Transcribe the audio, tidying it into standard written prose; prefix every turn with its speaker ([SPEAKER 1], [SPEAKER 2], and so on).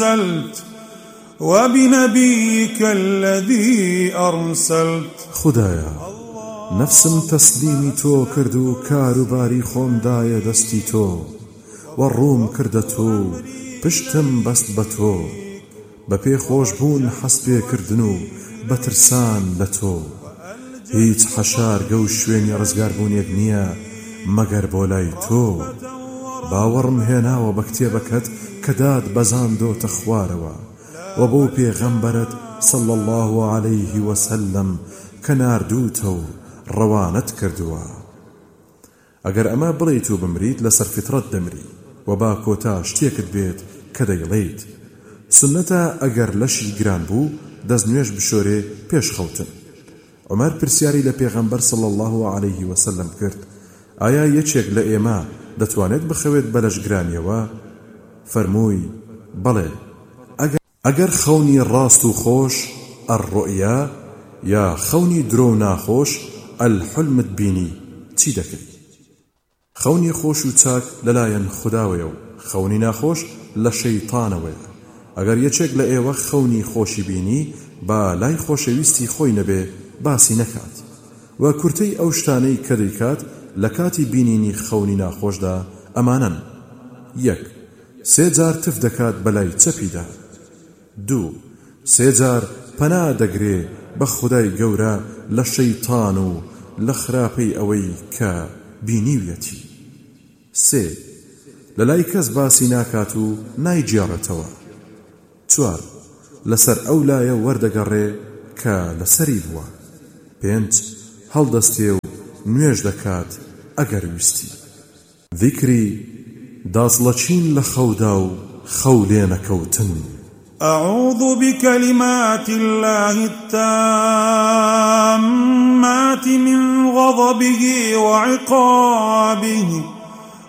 [SPEAKER 1] أنزلت وبنبيك الذي أرسلت.
[SPEAKER 2] خدايا نفسم تسليمي تو كردو كاروباري خوم دايا دستي تو والروم كردتو پشتم بست بتو بپی خوش بون حسبي كردنو بترسان لتو هيت حشار گو شويني رزگار بون يگنيا مگر بولاي تو باورم هنا وبكتيبكت كداد بزاندو تخواروا وبو پیغمبرت صلى الله عليه وسلم كناردوتو روانت كردوا اگر اما بليتو بمريد لسر فترة دمري وبا كوتاش تيكت بيت كديليت سنتا اگر لشي گران بو دزنويش بشوري پیش خوتن. عمر پرسیاری لپیغمبر صلى الله عليه وسلم کرد آیا یچێک لە ئێمە دەتوانێت بخەوێت بەلەش گرانیەوە؟ فەرمووی بەڵێ ئەگەر خەونی ڕاست و خۆش الرؤیا یا خەونی درۆ و ناخۆش الحلمت بینی چی دەکەی؟ خەونی خۆش و چاک لەلایەن خوداوەیە و خەونی ناخۆش لە شەیتانەوەیە. ئەگەر یەکێک لە ئێوە خەونی خۆشی بینی با لای خۆشەویستی خۆی نەبێ باسی نەکات و کورتەی ئەو شتانەی کە دەیکات لە کاتی بینینی خەونی ناخۆشدا ئەمانەن: 1. 3 جار تف دەکات بەلای چەپیدا. 2. 3 جار پەنا دەگرێ بە خودای گەورە لە شەیتان و لە خراپەی ئەوەی کە بینیویەتی. 3. لەلای کەس باسی ناکات و نایجێڕێتەوە. 4. لەسەر ئەو لایە وەردەگەڕێ کە لەسەری بووە. 5. هەڵدەستێ و نوێژ دەکات ئەگەر ویستی. ذیکری دازڵەچین لە خەودا و خەو لێ نەکەوتن.
[SPEAKER 1] أعوذ بكلمات الله التامات من غضبه وعقابه